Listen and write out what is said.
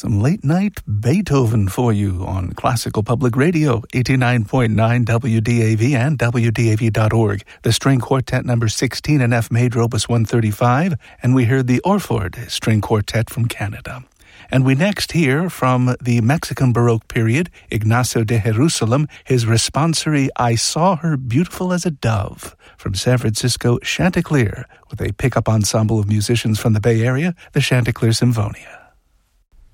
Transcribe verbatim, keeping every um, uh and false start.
Some late-night Beethoven for you on Classical Public Radio, eighty-nine point nine W D A V and W D A V dot org. The String Quartet number sixteen in F major, opus one thirty-five, and we heard the Orford String Quartet from Canada. And we next hear from the Mexican Baroque period, Ignacio de Jerusalem, his responsory, I Saw Her Beautiful as a Dove, from San Francisco Chanticleer, with a pickup ensemble of musicians from the Bay Area, the Chanticleer Symphonia.